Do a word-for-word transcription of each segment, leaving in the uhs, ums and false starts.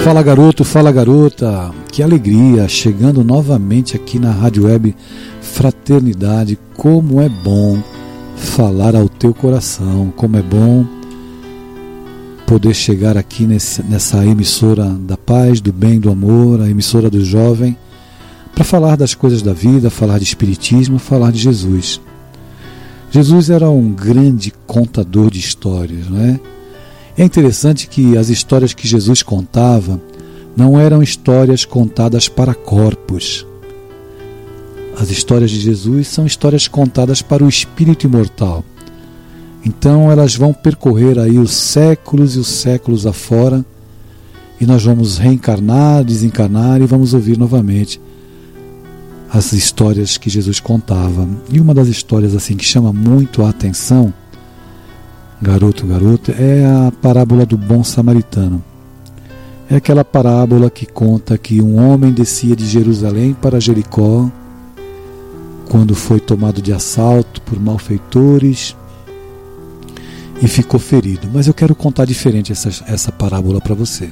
Fala garoto, fala garota, que alegria, chegando novamente aqui na Rádio Web Fraternidade. Como é bom falar ao teu coração, como é bom poder chegar aqui nesse, nessa emissora da paz, do bem, do amor, a emissora do jovem, para falar das coisas da vida, falar de espiritismo, falar de Jesus. Jesus era um grande contador de histórias, não é? É interessante que as histórias que Jesus contava não eram histórias contadas para corpos. As histórias de Jesus são histórias contadas para o espírito imortal. Então elas vão percorrer aí os séculos e os séculos afora, e nós vamos reencarnar, desencarnar e vamos ouvir novamente as histórias que Jesus contava. E uma das histórias assim que chama muito a atenção, garoto, garota, é a parábola do bom samaritano. É aquela parábola que conta que um homem descia de Jerusalém para Jericó quando foi tomado de assalto por malfeitores e ficou ferido. Mas eu quero contar diferente essa, essa parábola para você.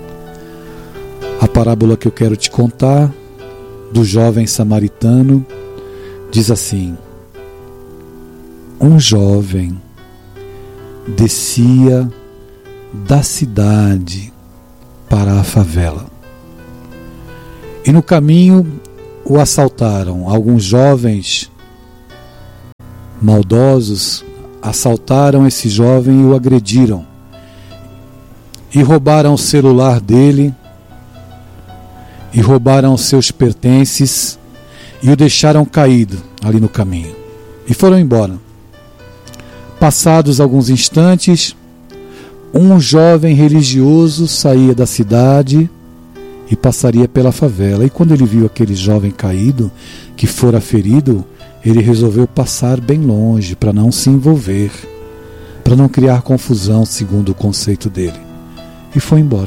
A parábola que eu quero te contar do jovem samaritano diz assim: um jovem descia da cidade para a favela, e no caminho o assaltaram. Alguns jovens maldosos assaltaram esse jovem e o agrediram, e roubaram o celular dele, e roubaram os seus pertences, e o deixaram caído ali no caminho, e foram embora. Passados alguns instantes, um jovem religioso saía da cidade e passaria pela favela. E quando ele viu aquele jovem caído, que fora ferido, ele resolveu passar bem longe para não se envolver, para não criar confusão, segundo o conceito dele. E foi embora.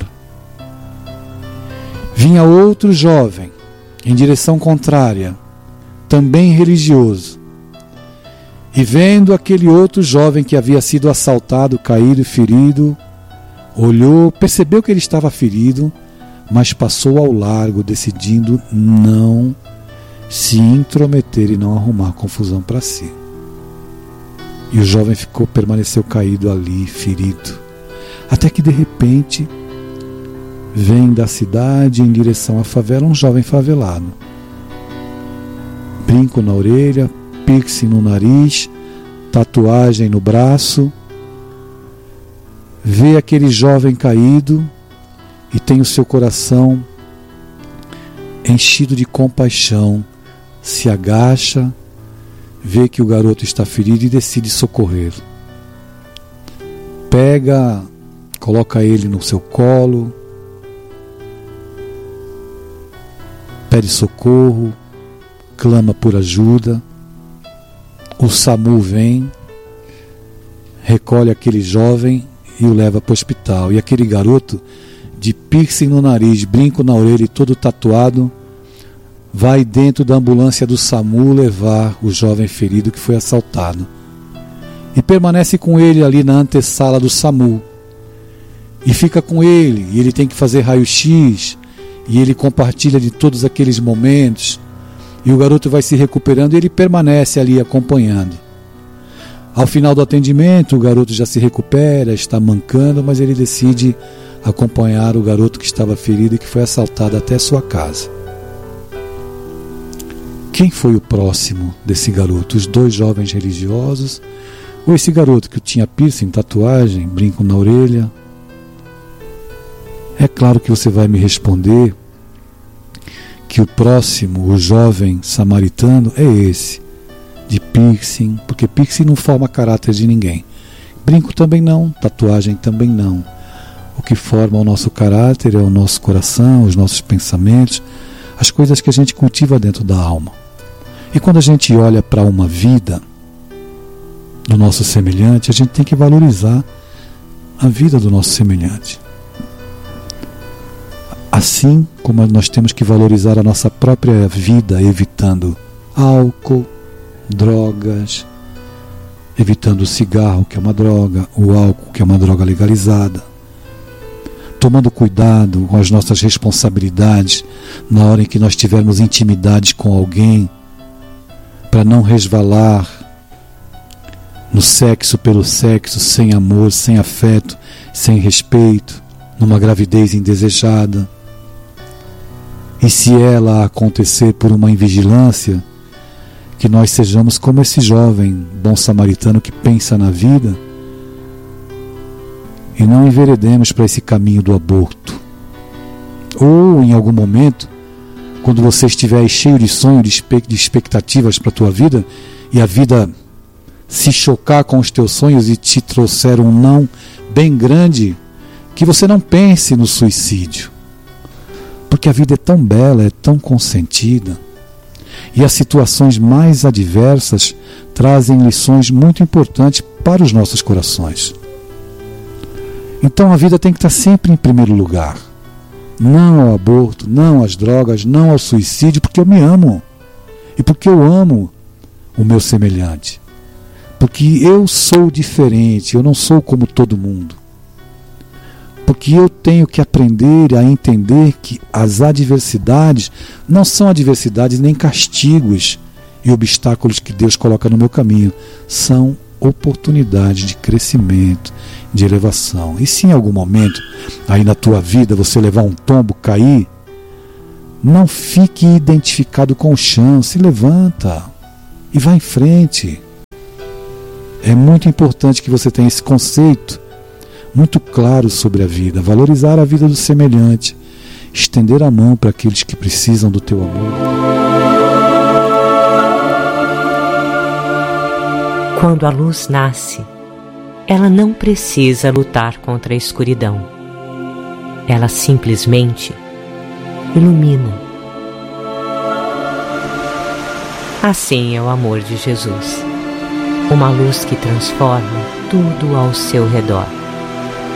Vinha outro jovem, em direção contrária, também religioso. E vendo aquele outro jovem que havia sido assaltado, caído e ferido, olhou, percebeu que ele estava ferido, mas passou ao largo, decidindo não se intrometer e não arrumar confusão para si. E o jovem ficou, permaneceu caído ali, ferido, até que de repente vem da cidade em direção à favela um jovem favelado, brinco na orelha, piercing no nariz, tatuagem no braço, vê aquele jovem caído e tem o seu coração enchido de compaixão, se agacha, vê que o garoto está ferido e decide socorrer. Pega, coloca ele no seu colo, pede socorro, clama por ajuda. O SAMU vem, recolhe aquele jovem e o leva para o hospital. E aquele garoto, de piercing no nariz, brinco na orelha e todo tatuado, vai dentro da ambulância do SAMU levar o jovem ferido que foi assaltado. E permanece com ele ali na antessala do SAMU. E fica com ele, e ele tem que fazer raio-x, e ele compartilha de todos aqueles momentos. E o garoto vai se recuperando e ele permanece ali acompanhando. Ao final do atendimento, o garoto já se recupera, está mancando, mas ele decide acompanhar o garoto que estava ferido e que foi assaltado até sua casa. Quem foi o próximo desse garoto? Os dois jovens religiosos? Ou esse garoto que tinha piercing, tatuagem, brinco na orelha? É claro que você vai me responder que o próximo, o jovem samaritano, é esse, de piercing, porque piercing não forma caráter de ninguém. Brinco também não, tatuagem também não. O que forma o nosso caráter é o nosso coração, os nossos pensamentos, as coisas que a gente cultiva dentro da alma. E quando a gente olha para uma vida do nosso semelhante, a gente tem que valorizar a vida do nosso semelhante. Assim como nós temos que valorizar a nossa própria vida, evitando álcool, drogas, evitando o cigarro, que é uma droga, o álcool, que é uma droga legalizada, tomando cuidado com as nossas responsabilidades na hora em que nós tivermos intimidade com alguém, para não resvalar no sexo pelo sexo, sem amor, sem afeto, sem respeito, numa gravidez indesejada. E se ela acontecer por uma invigilância, que nós sejamos como esse jovem bom samaritano que pensa na vida e não enveredemos para esse caminho do aborto. Ou em algum momento, quando você estiver cheio de sonho, de expectativas para a tua vida, e a vida se chocar com os teus sonhos e te trouxer um não bem grande, que você não pense no suicídio. Porque a vida é tão bela, é tão consentida, e as situações mais adversas trazem lições muito importantes para os nossos corações. Então a vida tem que estar sempre em primeiro lugar. Não ao aborto, não às drogas, não ao suicídio, porque eu me amo. E porque eu amo o meu semelhante. Porque eu sou diferente, eu não sou como todo mundo. Porque eu tenho que aprender a entender que as adversidades não são adversidades nem castigos e obstáculos que Deus coloca no meu caminho. São oportunidades de crescimento, de elevação. E se em algum momento aí na tua vida você levar um tombo, cair, não fique identificado com o chão, se levanta e vá em frente. É muito importante que você tenha esse conceito muito claro sobre a vida, valorizar a vida do semelhante, estender a mão para aqueles que precisam do teu amor. Quando a luz nasce, ela não precisa lutar contra a escuridão. Ela simplesmente ilumina. Assim é o amor de Jesus, uma luz que transforma tudo ao seu redor.